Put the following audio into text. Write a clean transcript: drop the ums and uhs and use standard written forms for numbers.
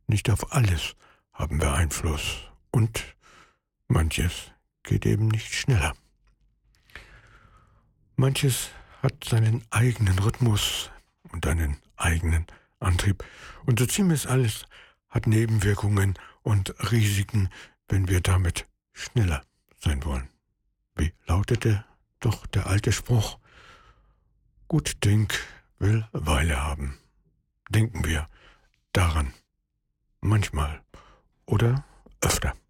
Nicht auf alles haben wir Einfluss und manches geht eben nicht schneller. Manches hat seinen eigenen Rhythmus und einen eigenen Antrieb. Und so ziemlich alles hat Nebenwirkungen und Risiken, wenn wir damit schneller sein wollen. Wie lautete doch der alte Spruch? Gut Denk will Weile haben. Denken wir daran. Manchmal oder öfter.